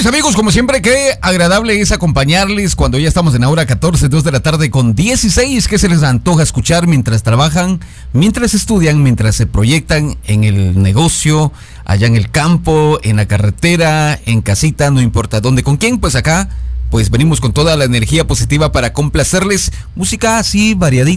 amigos, como siempre, qué agradable es acompañarles cuando ya estamos en la hora 14, 2 de la tarde con 16. ¿Qué se les antoja escuchar mientras trabajan, mientras estudian, mientras se proyectan en el negocio, allá en el campo, en la carretera, en casita, no importa dónde, con quién? Pues acá, pues venimos con toda la energía positiva para complacerles. Música así variadita.